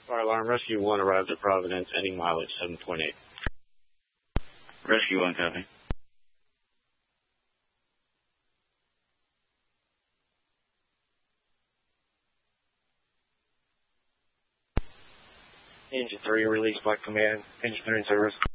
Fire alarm, Rescue 1 arrived at Providence, ending mileage 7.8. Rescue 1, copy. Engine 3 released by command, engineering service.